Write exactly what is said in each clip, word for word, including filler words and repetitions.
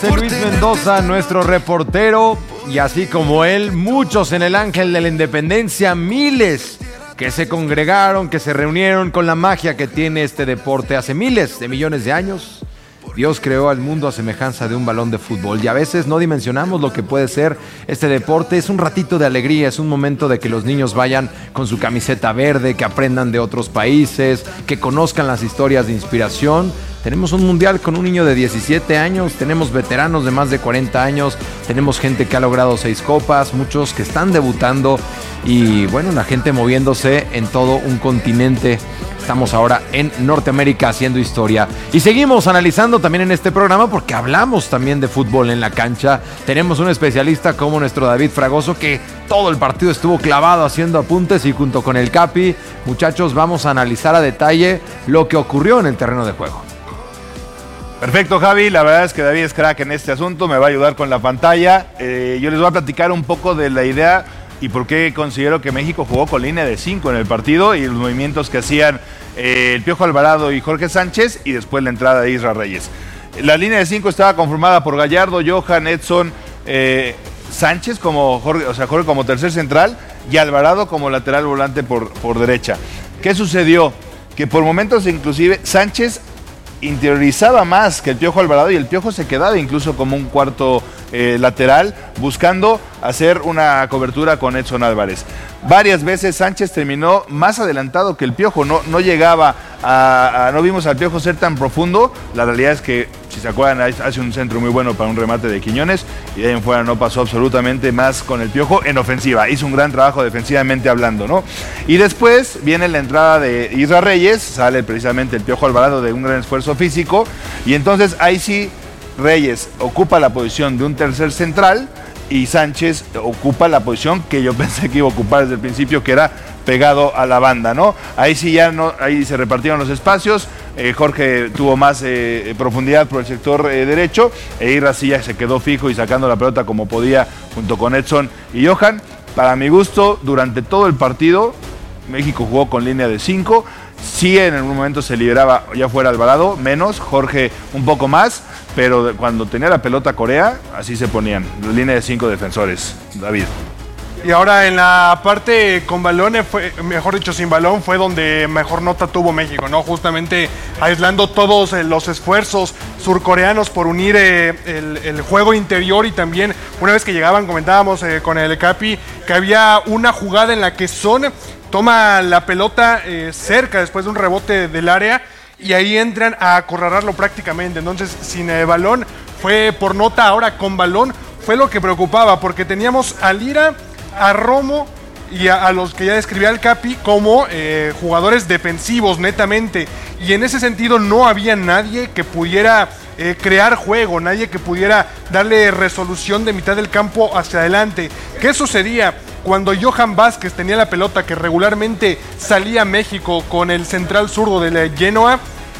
José Luis Mendoza, nuestro reportero, y así como él, muchos en el Ángel de la Independencia, miles que se congregaron, que se reunieron con la magia que tiene este deporte hace miles de millones de años. Dios creó al mundo a semejanza de un balón de fútbol y a veces no dimensionamos lo que puede ser este deporte. Es un ratito de alegría, es un momento de que los niños vayan con su camiseta verde, que aprendan de otros países, que conozcan las historias de inspiración. Tenemos un mundial con un niño de diecisiete años, tenemos veteranos de más de cuarenta años, tenemos gente que ha logrado seis copas, muchos que están debutando y bueno, la gente moviéndose en todo un continente. Estamos ahora en Norteamérica haciendo historia y seguimos analizando también en este programa porque hablamos también de fútbol en la cancha. Tenemos un especialista como nuestro David Fragoso que todo el partido estuvo clavado haciendo apuntes y junto con el Capi, muchachos, vamos a analizar a detalle lo que ocurrió en el terreno de juego. Perfecto, Javi, la verdad es que David es crack en este asunto, me va a ayudar con la pantalla. Eh, yo les voy a platicar un poco de la idea y por qué considero que México jugó con línea de cinco en el partido y los movimientos que hacían eh, el Piojo Alvarado y Jorge Sánchez y después la entrada de Isra Reyes. La línea de cinco estaba conformada por Gallardo, Johan, Edson, eh, Sánchez como Jorge, o sea, Jorge como tercer central y Alvarado como lateral volante por, por derecha. ¿Qué sucedió? Que por momentos inclusive Sánchez interiorizaba más que el Piojo Alvarado y el Piojo se quedaba incluso como un cuarto eh, lateral buscando hacer una cobertura con Edson Álvarez. Varias veces Sánchez terminó más adelantado que el Piojo, no, no llegaba a, a, no vimos al Piojo ser tan profundo. La realidad es que, si se acuerdan, hace un centro muy bueno para un remate de Quiñones y de ahí en fuera no pasó absolutamente más con el Piojo en ofensiva. Hizo un gran trabajo defensivamente hablando, ¿no? Y después viene la entrada de Isra Reyes, sale precisamente el Piojo Alvarado de un gran esfuerzo físico y entonces ahí sí Reyes ocupa la posición de un tercer central y Sánchez ocupa la posición que yo pensé que iba a ocupar desde el principio, que era pegado a la banda, ¿no? Ahí sí ya no, ahí se repartieron los espacios. Eh, Jorge tuvo más eh, profundidad por el sector eh, derecho e Isra sí ya se quedó fijo y sacando la pelota como podía junto con Edson y Johan. Para mi gusto, durante todo el partido México jugó con línea de cinco. Sí, en algún momento se liberaba ya fuera Alvarado, menos, Jorge un poco más, pero cuando tenía la pelota Corea, así se ponían, la línea de cinco defensores, David. Y ahora en la parte con balón, fue, mejor dicho, sin balón, fue donde mejor nota tuvo México, ¿no? Justamente aislando todos eh, los esfuerzos surcoreanos por unir eh, el, el juego interior y también, una vez que llegaban, comentábamos eh, con el Capi, que había una jugada en la que Son toma la pelota eh, cerca después de un rebote del área y ahí entran a acorralarlo prácticamente. Entonces, sin el balón fue por nota, ahora con balón fue lo que preocupaba, porque teníamos a Lira, a Romo y a, a los que ya describía el Capi como eh, jugadores defensivos netamente, y en ese sentido no había nadie que pudiera eh, crear juego, nadie que pudiera darle resolución de mitad del campo hacia adelante. ¿Qué sucedía? Cuando Johan Vázquez tenía la pelota, que regularmente salía a México con el central zurdo de la Genoa,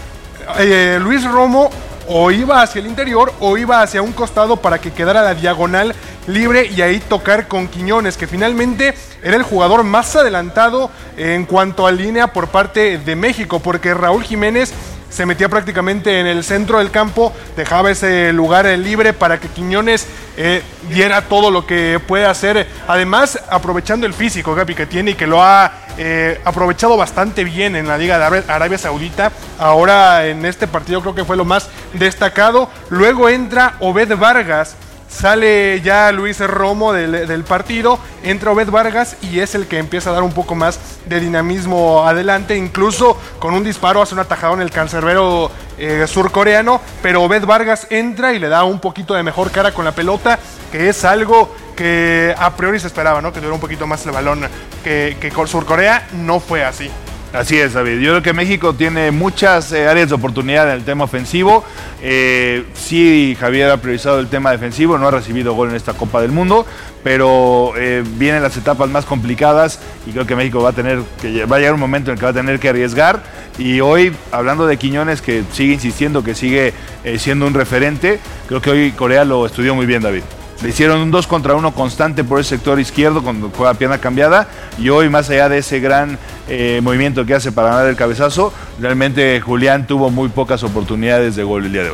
eh, Luis Romo o iba hacia el interior o iba hacia un costado para que quedara la diagonal libre y ahí tocar con Quiñones, que finalmente era el jugador más adelantado en cuanto a línea por parte de México, porque Raúl Jiménez se metía prácticamente en el centro del campo, dejaba ese lugar libre para que Quiñones eh, diera todo lo que puede hacer, además aprovechando el físico, Gaby, que tiene y que lo ha eh, aprovechado bastante bien en la Liga de Arabia Saudita. Ahora en este partido creo que fue lo más destacado. Luego entra Obed Vargas, sale ya Luis Romo del, del partido, entra Obed Vargas y es el que empieza a dar un poco más de dinamismo adelante, incluso con un disparo hace un atajadón el cancerbero eh, surcoreano, pero Obed Vargas entra y le da un poquito de mejor cara con la pelota, que es algo que a priori se esperaba, ¿no? Que tuviera un poquito más el balón que, que con Surcorea. No fue así. Así es, David. Yo creo que México tiene muchas eh, áreas de oportunidad en el tema ofensivo. Eh, sí, Javier ha priorizado el tema defensivo, no ha recibido gol en esta Copa del Mundo, pero eh, vienen las etapas más complicadas y creo que México va a tener que va a llegar un momento en el que va a tener que arriesgar. Y hoy, hablando de Quiñones, que sigue insistiendo, que sigue eh, siendo un referente, creo que hoy Corea lo estudió muy bien, David. Le hicieron un dos contra uno constante por el sector izquierdo cuando juega pierna cambiada, y hoy, más allá de ese gran eh, movimiento que hace para ganar el cabezazo, realmente Julián tuvo muy pocas oportunidades de gol el día de hoy.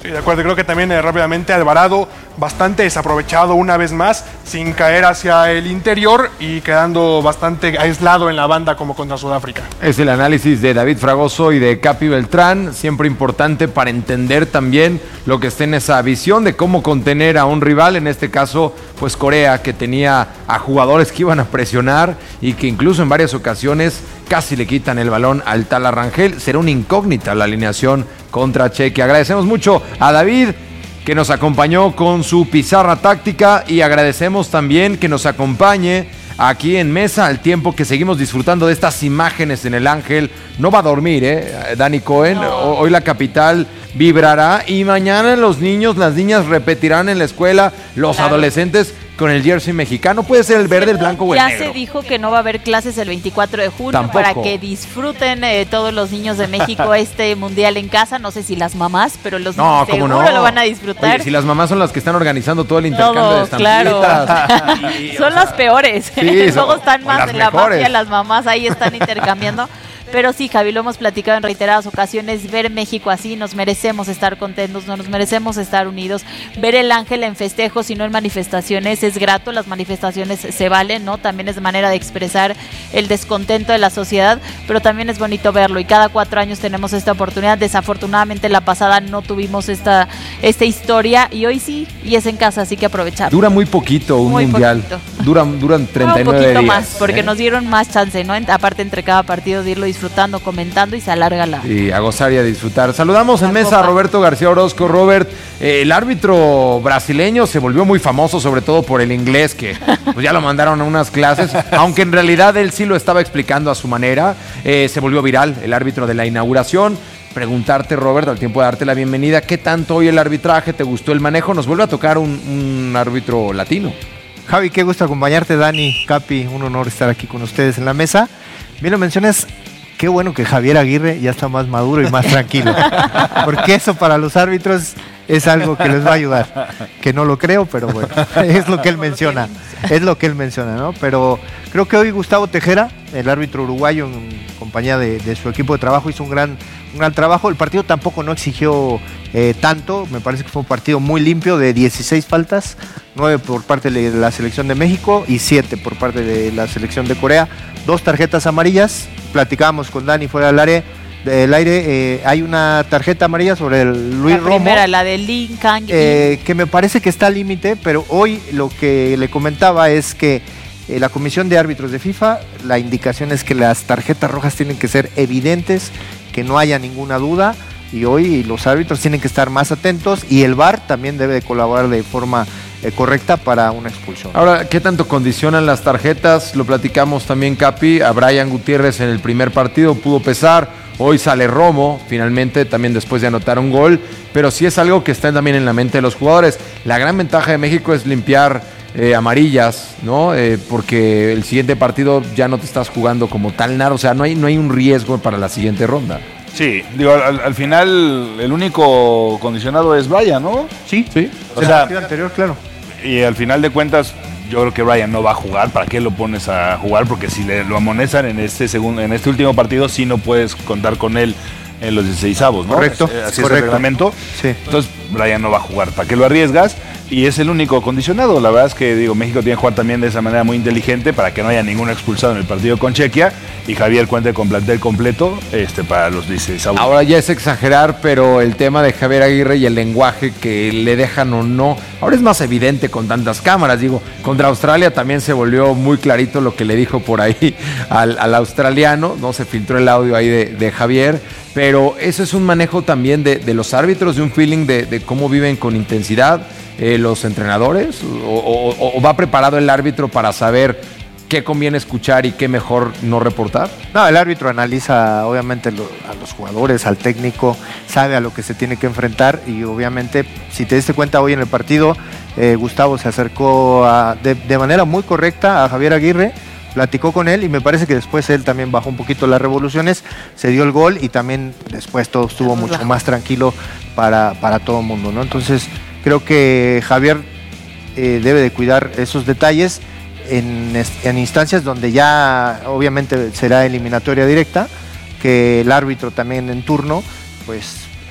Sí, de acuerdo, creo que también eh, rápidamente Alvarado bastante desaprovechado una vez más, sin caer hacia el interior y quedando bastante aislado en la banda como contra Sudáfrica. Es el análisis de David Fragoso y de Capi Beltrán, siempre importante para entender también lo que está en esa visión de cómo contener a un rival, en este caso pues Corea, que tenía a jugadores que iban a presionar y que incluso en varias ocasiones casi le quitan el balón al Tala Rangel. Será una incógnita la alineación contra Chequia. Agradecemos mucho a David, que nos acompañó con su pizarra táctica, y agradecemos también que nos acompañe aquí en mesa al tiempo que seguimos disfrutando de estas imágenes en el Ángel. No va a dormir, ¿eh? Dani Cohen. No. Hoy la capital vibrará y mañana los niños, las niñas repetirán en la escuela, los claro. adolescentes con el jersey mexicano. Puede ser el verde, el blanco o el ya negro. Ya se dijo que no va a haber clases el veinticuatro de junio. Tampoco. Para que disfruten eh, todos los niños de México este mundial en casa. No sé si las mamás, pero los no, niños seguro no. lo van a disfrutar. Oye, si las mamás son las que están organizando todo el intercambio todo, de estampitas. Claro. y, y, son las sea, peores. Sí, Luego están más en la mafia, las mamás ahí están intercambiando. Pero sí, Javi, lo hemos platicado en reiteradas ocasiones, ver México así, nos merecemos estar contentos, nos merecemos estar unidos, ver el Ángel en festejos y no en manifestaciones es grato, las manifestaciones se valen, ¿no? También es manera de expresar el descontento de la sociedad, pero también es bonito verlo y cada cuatro años tenemos esta oportunidad. Desafortunadamente la pasada no tuvimos esta, esta historia y hoy sí, y es en casa, así que aprovechar. Dura muy poquito un muy mundial, poquito. Duran, duran treinta y nueve días. Un poquito más, porque ¿eh? Nos dieron más chance, ¿no? Aparte entre cada partido de irlo disfrutando, comentando y se alarga la... Y a gozar y a disfrutar. Saludamos en mesa a Roberto García Orozco. Robert, eh, el árbitro brasileño se volvió muy famoso, sobre todo por el inglés, que pues ya lo mandaron a unas clases, aunque en realidad él sí lo estaba explicando a su manera. Eh, se volvió viral el árbitro de la inauguración. Preguntarte, Robert, al tiempo de darte la bienvenida, ¿qué tanto hoy el arbitraje? ¿Te gustó el manejo? Nos vuelve a tocar un, un árbitro latino. Javi, qué gusto acompañarte. Dani, Capi, un honor estar aquí con ustedes en la mesa. Bien lo mencionas. Qué bueno que Javier Aguirre ya está más maduro y más tranquilo, porque eso para los árbitros es algo que les va a ayudar, que no lo creo, pero bueno, es lo que él menciona, es lo que él menciona, ¿no? Pero creo que hoy Gustavo Tejera, el árbitro uruguayo en compañía de, de su equipo de trabajo, hizo un gran, un gran trabajo. El partido tampoco no exigió eh, tanto, me parece que fue un partido muy limpio, de dieciséis faltas, nueve por parte de la selección de México y siete por parte de la selección de Corea, dos tarjetas amarillas. Platicábamos con Dani fuera del área, del aire, eh, hay una tarjeta amarilla sobre el Luis la Romo. Primera, la de Lin Kang. Eh, que me parece que está al límite, pero hoy lo que le comentaba es que eh, la Comisión de Árbitros de FIFA, la indicación es que las tarjetas rojas tienen que ser evidentes, que no haya ninguna duda, y hoy los árbitros tienen que estar más atentos y el V A R también debe de colaborar de forma Eh, correcta para una expulsión. Ahora, ¿qué tanto condicionan las tarjetas? Lo platicamos también, Capi. A Brian Gutiérrez en el primer partido pudo pesar. Hoy sale Romo, finalmente, también después de anotar un gol. Pero sí es algo que está también en la mente de los jugadores. La gran ventaja de México es limpiar eh, amarillas, ¿no? Eh, porque el siguiente partido ya no te estás jugando como tal nada. O sea, no hay, no hay un riesgo para la siguiente ronda. Sí, digo, al, al final el único condicionado es Brian, ¿no? Sí, sí. O sea, el anterior, claro. Y al final de cuentas, yo creo que Brian no va a jugar. ¿Para qué lo pones a jugar? Porque si le, lo amonestan en este segundo, en este último partido, sí no puedes contar con él en los dieciseisavos, ¿no? Correcto. Es, así correcto. es el reglamento. Sí. Entonces, Brian no va a jugar. ¿Para qué lo arriesgas? Y es el único condicionado. La verdad es que, digo, México tiene que jugar también de esa manera muy inteligente para que no haya ningún expulsado en el partido con Chequia y Javier cuente con plantel completo este, para los dieciseisavos. Ahora ya es exagerar, pero el tema de Javier Aguirre y el lenguaje que le dejan o no, ahora es más evidente con tantas cámaras. Digo, contra Australia también se volvió muy clarito lo que le dijo por ahí al, al australiano, no se filtró el audio ahí de, de Javier, pero eso es un manejo también de, de los árbitros, de un feeling de, de cómo viven con intensidad eh, los entrenadores, o, o, o va preparado el árbitro para saber qué conviene escuchar y qué mejor no reportar. No, el árbitro analiza obviamente lo, a los jugadores, al técnico, sabe a lo que se tiene que enfrentar y obviamente, si te diste cuenta hoy en el partido, eh, Gustavo se acercó a, de, de manera muy correcta a Javier Aguirre, platicó con él y me parece que después él también bajó un poquito las revoluciones, se dio el gol y también después todo estuvo mucho más tranquilo para, para todo el mundo, ¿no? Entonces creo que Javier eh, debe de cuidar esos detalles en, en instancias donde ya obviamente será eliminatoria directa, que el árbitro también en turno pues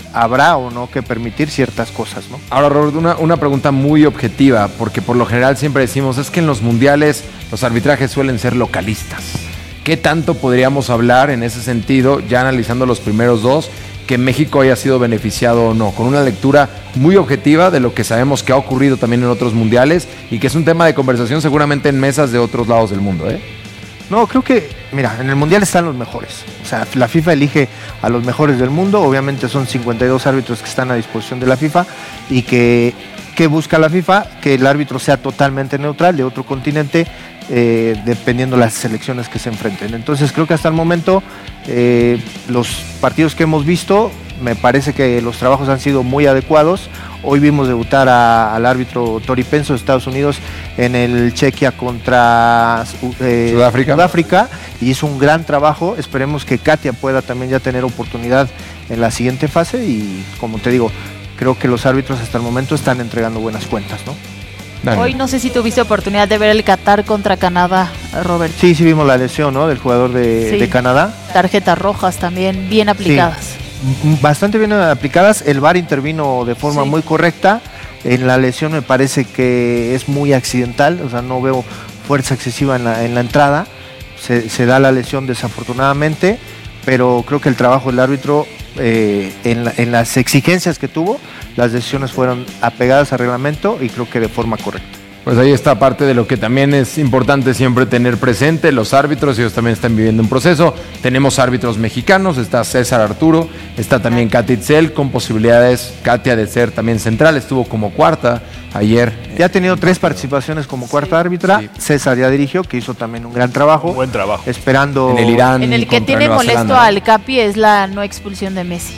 habrá o no que permitir ciertas cosas, ¿no? Ahora, Robert, una, una pregunta muy objetiva, porque por lo general siempre decimos, es que en los mundiales los arbitrajes suelen ser localistas. ¿Qué tanto podríamos hablar en ese sentido, ya analizando los primeros dos, que México haya sido beneficiado o no? Con una lectura muy objetiva de lo que sabemos que ha ocurrido también en otros mundiales y que es un tema de conversación seguramente en mesas de otros lados del mundo, ¿eh? No, creo que, mira, en el Mundial están los mejores. O sea, la FIFA elige a los mejores del mundo. Obviamente son cincuenta y dos árbitros que están a disposición de la FIFA y que, que busca la FIFA que el árbitro sea totalmente neutral de otro continente, eh, dependiendo de las selecciones que se enfrenten. Entonces creo que hasta el momento eh, los partidos que hemos visto, me parece que los trabajos han sido muy adecuados. Hoy vimos debutar a, al árbitro Tori Penso de Estados Unidos en el Chequia contra eh, Sudáfrica. Sudáfrica y hizo un gran trabajo. Esperemos que Katia pueda también ya tener oportunidad en la siguiente fase y, como te digo, creo que los árbitros hasta el momento están entregando buenas cuentas, ¿no? Dale. Hoy no sé si tuviste oportunidad de ver el Qatar contra Canadá, Robert. Sí, sí vimos la lesión, ¿no?, del jugador de, sí. de Canadá. Tarjetas rojas también bien aplicadas. Sí. Bastante bien aplicadas, el V A R intervino de forma sí. muy correcta. En la lesión me parece que es muy accidental, o sea, no veo fuerza excesiva en la, en la entrada, se, se da la lesión desafortunadamente, pero creo que el trabajo del árbitro eh, en, la, en las exigencias que tuvo, las decisiones fueron apegadas al reglamento y creo que de forma correcta. Pues ahí está parte de lo que también es importante siempre tener presente, los árbitros, ellos también están viviendo un proceso. Tenemos árbitros mexicanos, está César Arturo, está también Katia Itzel, con posibilidades, Katia, de ser también central, estuvo como cuarta ayer. Ya ha tenido tres participaciones como cuarta sí, árbitra, sí. César ya dirigió, que hizo también un gran trabajo. Un buen trabajo. Esperando... En el Irán. En el que tiene molesto Zelanda, al Capi es la no expulsión de Messi.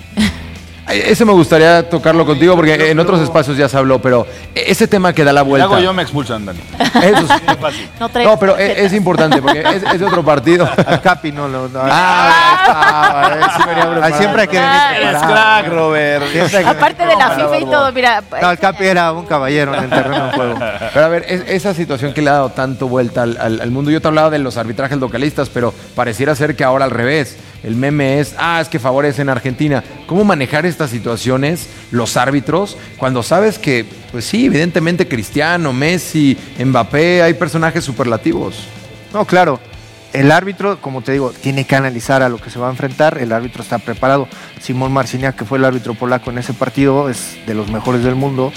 Ese me gustaría tocarlo contigo porque en otros espacios ya se habló, pero ese tema que da la vuelta. Si hago yo me expulsan, Dani. Eso sí. Es fácil. No, no, pero es, es importante porque es, es otro partido. Al Capi no lo... No, ah, ah, sí venía siempre hay que venir preparado. Es crack, Robert. Que Aparte de la FIFA y todo, mira... No, el Capi era un caballero en el terreno de juego. Pero a ver, es, esa situación que le ha dado tanto vuelta al, al, al mundo. Yo te hablaba de los arbitrajes localistas, pero pareciera ser que ahora al revés. El meme es, ah, es que favorecen a Argentina. ¿Cómo manejar estas situaciones los árbitros cuando sabes que, pues sí, evidentemente Cristiano, Messi, Mbappé, hay personajes superlativos? No, claro. El árbitro, como te digo, tiene que analizar a lo que se va a enfrentar. El árbitro está preparado. Simón Marciniak, que fue el árbitro polaco en ese partido, es de los mejores del mundo.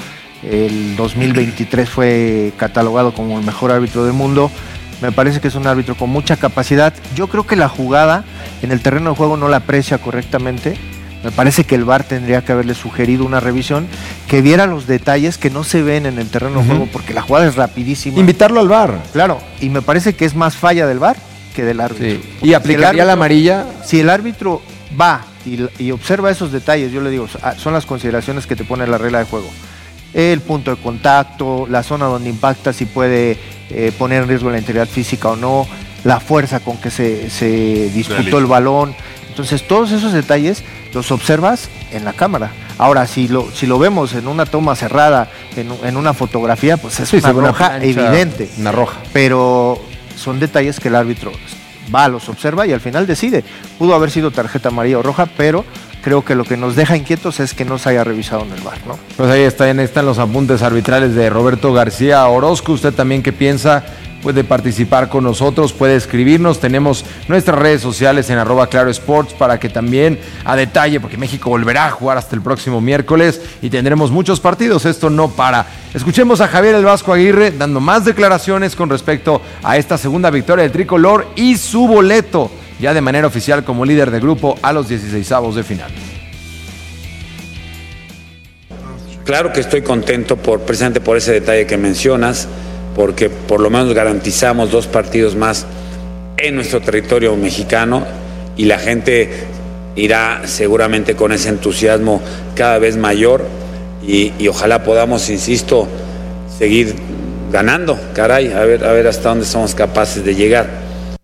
El dos mil veintitrés fue catalogado como el mejor árbitro del mundo. Me parece que es un árbitro con mucha capacidad. Yo creo que la jugada en el terreno de juego no la aprecia correctamente. Me parece que el V A R tendría que haberle sugerido una revisión que viera los detalles que no se ven en el terreno uh-huh. de juego, porque la jugada es rapidísima. Invitarlo al V A R. Claro, y me parece que es más falla del V A R que del árbitro. Sí. ¿Y aplicaría si árbitro, la amarilla? Si el árbitro va y, y observa esos detalles, yo le digo, son las consideraciones que te pone la regla de juego. El punto de contacto, la zona donde impacta, si puede eh, poner en riesgo la integridad física o no, la fuerza con que se, se disputó Realista. el balón. Entonces todos esos detalles los observas en la cámara. Ahora, si lo, si lo vemos en una toma cerrada, en, en una fotografía, pues es sí, una roja una plancha, evidente. Una roja. Pero son detalles que el árbitro va, los observa y al final decide. Pudo haber sido tarjeta amarilla o roja, pero creo que lo que nos deja inquietos es que no se haya revisado en el V A R, ¿no? Pues ahí están, están los apuntes arbitrales de Roberto García Orozco. ¿Usted también qué piensa? Puede participar con nosotros, puede escribirnos. Tenemos nuestras redes sociales en arroba Claro Sports para que también a detalle, porque México volverá a jugar hasta el próximo miércoles y tendremos muchos partidos. Esto no para. Escuchemos a Javier El Vasco Aguirre dando más declaraciones con respecto a esta segunda victoria del tricolor y su boleto ya de manera oficial como líder de grupo a los dieciseisavos de final. Claro que estoy contento por, precisamente por ese detalle que mencionas, porque por lo menos garantizamos dos partidos más en nuestro territorio mexicano y la gente irá seguramente con ese entusiasmo cada vez mayor y, y ojalá podamos, insisto, seguir ganando, caray, a ver, a ver hasta dónde somos capaces de llegar.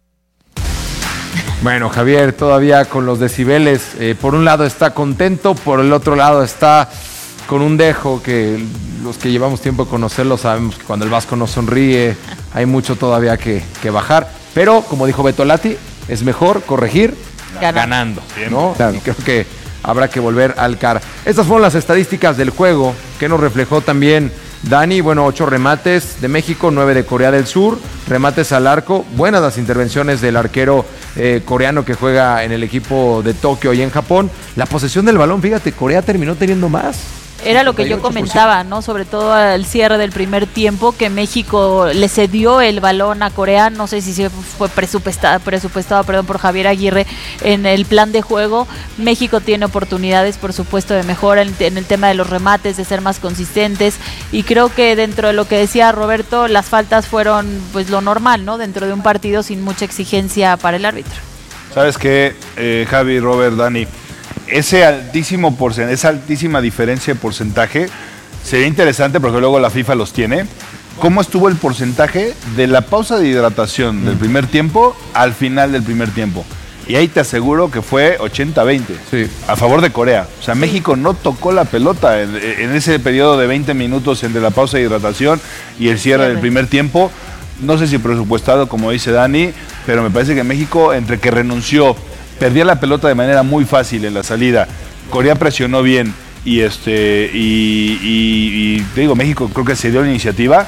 Bueno, Javier, todavía con los decibeles, eh, por un lado está contento, por el otro lado está con un dejo que los que llevamos tiempo de conocerlo sabemos que cuando el Vasco no sonríe hay mucho todavía que, que bajar, pero como dijo Beto Lati, es mejor corregir ganando, ¿no? Claro. Y creo que habrá que volver al C A R. Estas fueron las estadísticas del juego que nos reflejó también Dani. Bueno, ocho remates de México, nueve de Corea del Sur, remates al arco. Buenas las intervenciones del arquero eh, coreano que juega en el equipo de Tokio y en Japón. La posesión del balón, fíjate, Corea terminó teniendo más. Era lo que yo comentaba, ¿no? Sobre todo al cierre del primer tiempo, que México le cedió el balón a Corea. No sé si fue presupuestado, presupuestado perdón, por Javier Aguirre en el plan de juego. México tiene oportunidades, por supuesto, de mejora en, en el tema de los remates, de ser más consistentes. Y creo que dentro de lo que decía Roberto, las faltas fueron pues lo normal, ¿no? Dentro de un partido sin mucha exigencia para el árbitro. ¿Sabes qué, eh, Javi, Robert, Dani? Ese altísimo porcentaje, esa altísima diferencia de porcentaje sería interesante porque luego la FIFA los tiene. ¿Cómo estuvo el porcentaje de la pausa de hidratación mm. del primer tiempo al final del primer tiempo? Y ahí te aseguro que fue ochenta veinte sí. a favor de Corea. O sea, sí. México no tocó la pelota en, en ese periodo de veinte minutos entre la pausa de hidratación y el cierre sí. del primer tiempo. No sé si presupuestado, como dice Dani, pero me parece que México, entre que renunció, perdía la pelota de manera muy fácil en la salida, Corea presionó bien y este y, y, y te digo, México creo que se dio la iniciativa.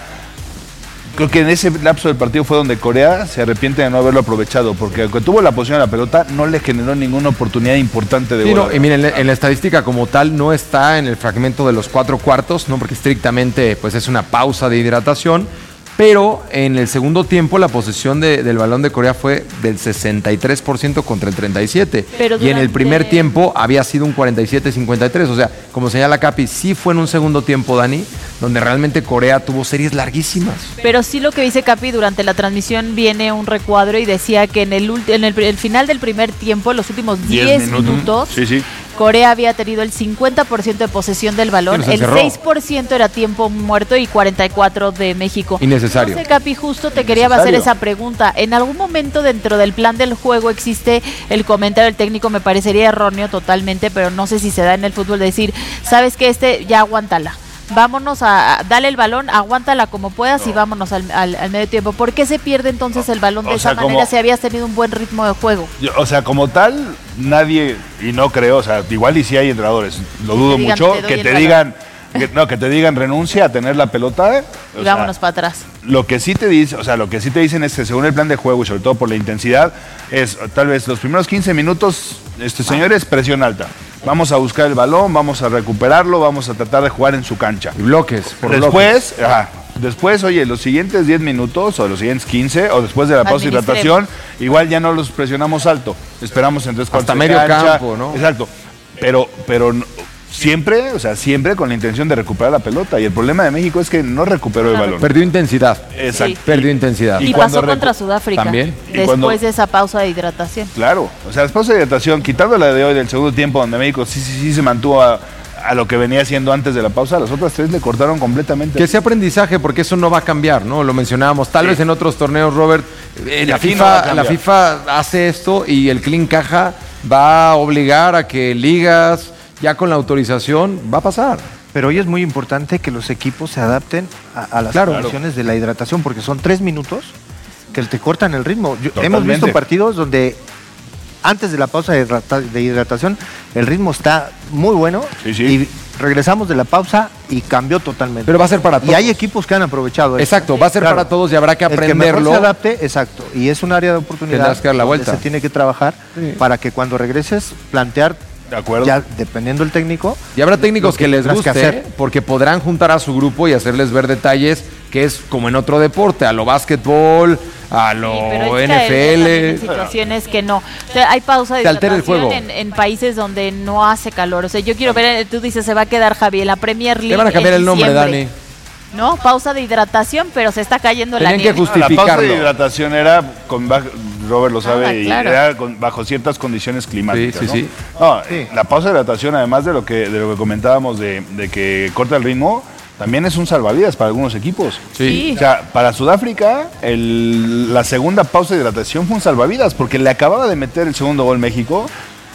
Creo que en ese lapso del partido fue donde Corea se arrepiente de no haberlo aprovechado, porque aunque tuvo la posición de la pelota, no le generó ninguna oportunidad importante de sí, gol. No, y miren, en la estadística como tal no está en el fragmento de los cuatro cuartos, no, porque estrictamente pues es una pausa de hidratación. Pero en el segundo tiempo la posesión de, del balón de Corea fue del sesenta y tres por ciento contra el treinta y siete por ciento. Pero durante... Y en el primer tiempo había sido un cuarenta y siete a cincuenta y tres. O sea, como señala Capi, sí fue en un segundo tiempo, Dani, donde realmente Corea tuvo series larguísimas. Pero sí lo que dice Capi, durante la transmisión viene un recuadro y decía que en el, en el, el final del primer tiempo, los últimos diez minutos, minutos sí, sí. Corea había tenido el cincuenta por ciento de posesión del balón, el seis por ciento era tiempo muerto y cuarenta y cuatro por ciento de México. Innecesario. No sé, Capi, justo te quería hacer esa pregunta. ¿En algún momento dentro del plan del juego existe el comentario del técnico? Me parecería erróneo totalmente, pero no sé si se da en el fútbol decir, ¿sabes qué? Este, ya aguántala. Vámonos a, a dale el balón, aguántala como puedas no. y vámonos al, al, al medio tiempo. ¿Por qué se pierde entonces el balón de o esa sea, manera como, si habías tenido un buen ritmo de juego? Yo, o sea, como tal, nadie, y no creo, o sea, igual y si hay entrenadores, lo dudo digan, mucho, te que te digan, que, no, que te digan renuncia a tener la pelota. Y vámonos para atrás. Lo que sí te dice, o sea, lo que sí te dicen es que según el plan de juego y sobre todo por la intensidad, es tal vez los primeros quince minutos, este señores, presión alta. Vamos a buscar el balón, vamos a recuperarlo, vamos a tratar de jugar en su cancha. Y bloques, por después, bloques. Ajá, después, oye, los siguientes diez minutos o los siguientes quince o después de la pausa de hidratación, igual ya no los presionamos alto. Esperamos en tres cuartos hasta de medio cancha, campo, ¿no? Exacto. Pero, pero siempre, o sea, siempre con la intención de recuperar la pelota. Y el problema de México es que no recuperó el balón. Perdió intensidad. Exacto. Sí. Perdió intensidad. Y, y pasó contra Sudáfrica. También. Después cuando... de esa pausa de hidratación. Claro. O sea, la pausa de hidratación, quitando la de hoy del segundo tiempo, donde México sí, sí, sí se mantuvo a, a lo que venía haciendo antes de la pausa, las otras tres le cortaron completamente. Que sea aprendizaje, porque eso no va a cambiar, ¿no? Lo mencionábamos. Tal sí. vez en otros torneos, Robert, eh, la, FIFA, no la FIFA hace esto y el Clean Caja va a obligar a que ligas... ya con la autorización va a pasar. Pero hoy es muy importante que los equipos se adapten a, a las claro, condiciones claro. de la hidratación, porque son tres minutos que te cortan el ritmo. Yo, hemos visto partidos donde antes de la pausa de, hidrata, de hidratación el ritmo está muy bueno sí, sí. y regresamos de la pausa y cambió totalmente. Pero va a ser para todos. Y hay equipos que han aprovechado eso. Exacto, va a ser claro. para todos y habrá que aprenderlo. El que mejor se adapte, exacto. Y es un área de oportunidad. Tendrás que dar la vuelta. Se tiene que trabajar sí. para que cuando regreses plantear. De acuerdo. Ya dependiendo del técnico. Y habrá técnicos que, que les guste, que ¿eh? porque podrán juntar a su grupo y hacerles ver detalles que es como en otro deporte, a lo básquetbol, a lo sí, N F L. Hay situaciones que no. O sea, hay pausa de hidratación en, en países donde no hace calor. O sea, yo quiero ver, tú dices, se va a quedar Javi en la Premier League. Le van a cambiar el nombre, Dani. ¿No? Pausa de hidratación, pero se está cayendo Tenían la nieve. que justificarlo. La pausa de hidratación era, con bajo, Robert lo sabe, ah, y claro. era con, bajo ciertas condiciones climáticas. Sí, sí, ¿no? sí. No, sí. La pausa de hidratación, además de lo que, de lo que comentábamos de, de que corta el ritmo, también es un salvavidas para algunos equipos. Sí. O sea, para Sudáfrica, el, la segunda pausa de hidratación fue un salvavidas, porque le acababa de meter el segundo gol México.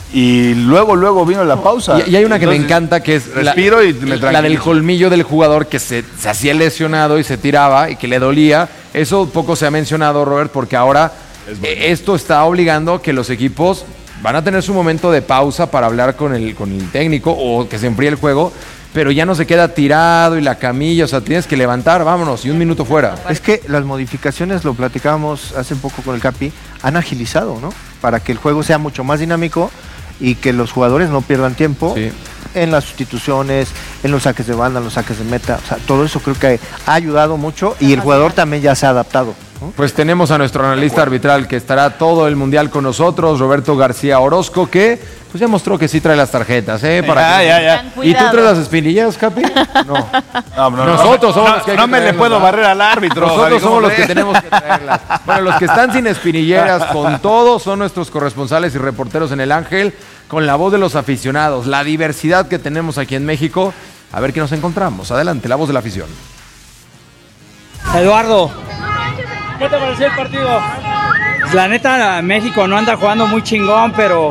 Y luego, luego vino la pausa. Y, y hay una que Entonces, me encanta, que es respiro la, y me la del colmillo del jugador que se, se hacía lesionado y se tiraba y que le dolía. Eso poco se ha mencionado, Robert, porque ahora eh, esto está obligando que los equipos van a tener su momento de pausa para hablar con el, con el técnico o que se enfríe el juego, pero ya no se queda tirado y la camilla, o sea, tienes que levantar, vámonos, y un minuto fuera. Es que las modificaciones, lo platicábamos hace poco con el Capi, han agilizado, ¿no? Para que el juego sea mucho más dinámico y que los jugadores no pierdan tiempo sí. en las sustituciones, en los saques de banda, en los saques de meta, o sea, todo eso creo que ha ayudado mucho y el jugador también ya se ha adaptado. Pues tenemos a nuestro analista arbitral que estará todo el mundial con nosotros, Roberto García Orozco, que pues ya mostró que sí trae las tarjetas, ¿eh? Para ya, que... ya, ya. ¿Y tú traes las espinillas, Capi? No. no, no nosotros somos no, los que hay No que me le puedo ¿no? barrer al árbitro. Nosotros somos los que tenemos que traerlas. Bueno, los que están sin espinilleras con todo son nuestros corresponsales y reporteros en El Ángel, con la voz de los aficionados, la diversidad que tenemos aquí en México. A ver qué nos encontramos. Adelante, la voz de la afición. Eduardo, ¿qué te pareció el partido? La neta, México no anda jugando muy chingón, pero,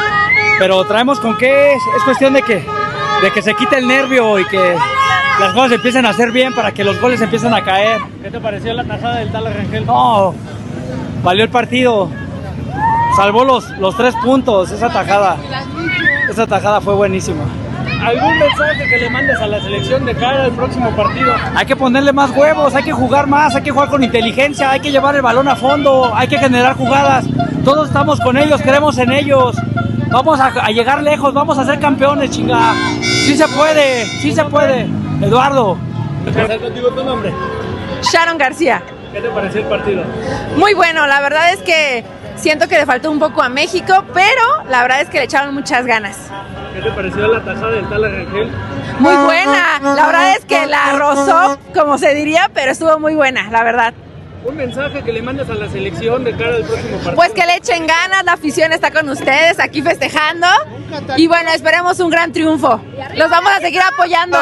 pero traemos con qué. Es, es cuestión de que, de que se quite el nervio y que las cosas empiecen a hacer bien para que los goles empiecen a caer. ¿Qué te pareció la tajada del tal Rangel? No, valió el partido. Salvó los, los tres puntos, esa tajada. Esa tajada fue buenísima. ¿Algún mensaje que le mandes a la selección de cara al próximo partido? Hay que ponerle más huevos, hay que jugar más, hay que jugar con inteligencia, hay que llevar el balón a fondo, hay que generar jugadas. Todos estamos con ellos, creemos en ellos. Vamos a, a llegar lejos, vamos a ser campeones, chinga. Sí se puede, sí se puede. Eduardo. ¿Empezar contigo tu nombre? Sharon García. ¿Qué te pareció el partido? Muy bueno, la verdad es que siento que le faltó un poco a México, pero la verdad es que le echaron muchas ganas. ¿Qué te pareció la tajada del tal Rangel? Muy buena, la verdad es que la rozó, como se diría, pero estuvo muy buena, la verdad. Un mensaje que le mandes a la selección de cara al próximo partido. Pues que le echen ganas, la afición está con ustedes aquí festejando y bueno, esperemos un gran triunfo. Los vamos a seguir apoyando.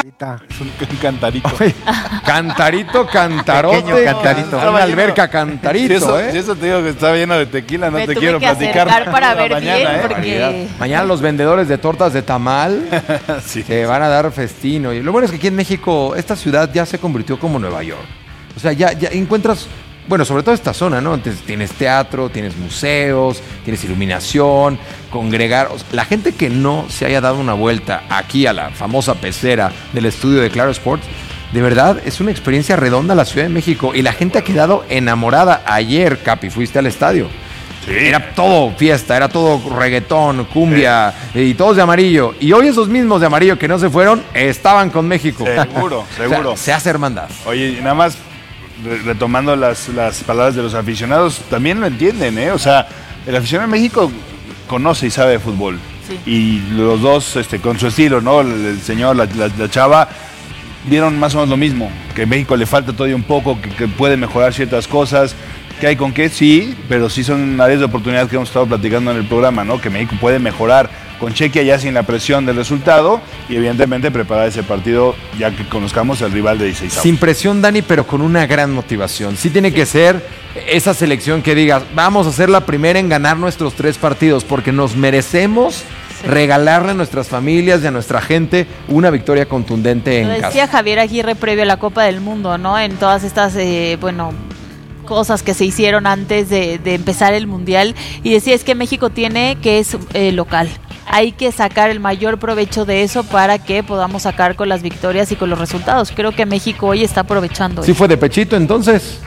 Es un, un cantarito. Cantarito, cantarote. Pequeño cantarito. Una alberca cantarito, si eso, ¿eh? Si eso te digo que está lleno de tequila, no Me te tuve quiero que platicar. acercar para ver mañana, bien, ¿eh? porque... Mañana los vendedores de tortas de tamal sí. se van a dar festino. Y lo bueno es que aquí en México, esta ciudad ya se convirtió como Nueva York. O sea, ya, ya encuentras, bueno, sobre todo esta zona, ¿no? Entonces, tienes teatro, tienes museos, tienes iluminación, congregar. O sea, la gente que no se haya dado una vuelta aquí a la famosa pecera del estudio de Claro Sports, de verdad, es una experiencia redonda la Ciudad de México. Y la gente ha quedado enamorada. Ayer, Capi, fuiste al estadio. Sí. Era todo fiesta, era todo reggaetón, cumbia, sí. Y todos de amarillo. Y hoy esos mismos de amarillo que no se fueron, estaban con México. Seguro, seguro. O sea, se hace hermandad. Oye, nada más retomando las, las palabras de los aficionados, también lo entienden, ¿eh? O sea, el aficionado de México conoce y sabe de fútbol. Sí. Y los dos, este, con su estilo, ¿no? El, el señor, la, la, la chava, vieron más o menos lo mismo, que a México le falta todavía un poco, que, que puede mejorar ciertas cosas, que hay con qué, sí, pero sí son áreas de oportunidad que hemos estado platicando en el programa, ¿no? Que México puede mejorar con Chequia ya sin la presión del resultado y evidentemente preparar ese partido ya que conozcamos al rival de dieciséis. Sin presión, Dani, pero con una gran motivación. Sí tiene que ser esa selección que digas, vamos a ser la primera en ganar nuestros tres partidos porque nos merecemos regalarle a nuestras familias y a nuestra gente una victoria contundente en Lo casa. decía Javier Aguirre previo a la Copa del Mundo, ¿no? En todas estas, eh, bueno... cosas que se hicieron antes de, de empezar el Mundial y decía es que México tiene que es eh, local, hay que sacar el mayor provecho de eso para que podamos sacar con las victorias y con los resultados. Creo que México hoy está aprovechando. ¿Sí eso. Fue de pechito entonces?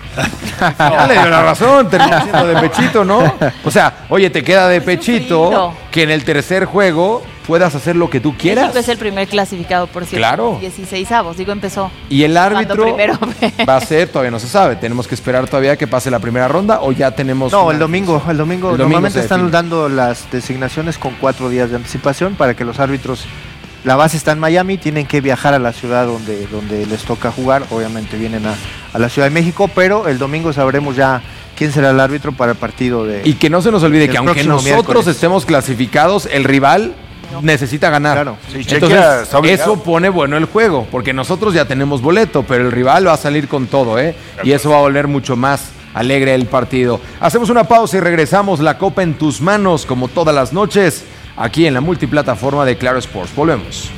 Ya le dio la razón, terminó siendo de pechito, ¿no? O sea, oye, te queda de pechito que en el tercer juego puedas hacer lo que tú quieras. México es el primer clasificado, por cierto. Claro. dieciseisavos, digo, empezó. Y el árbitro va a ser, todavía no se sabe, tenemos que esperar todavía que pase la primera ronda o ya tenemos... No, el domingo, el domingo, el domingo normalmente están dando las designaciones con cuatro días de anticipación para que los árbitros, la base está en Miami, tienen que viajar a la ciudad donde, donde les toca jugar, obviamente vienen a, a la Ciudad de México, pero el domingo sabremos ya quién será el árbitro para el partido de... Y que no se nos olvide que aunque nosotros miércoles. estemos clasificados, el rival... necesita ganar. Claro. Sí, entonces eso pone bueno el juego, porque nosotros ya tenemos boleto, pero el rival va a salir con todo, ¿eh? Y eso va a volver mucho más alegre el partido. Hacemos una pausa y regresamos. La Copa en tus manos, como todas las noches, aquí en la multiplataforma de Claro Sports. Volvemos.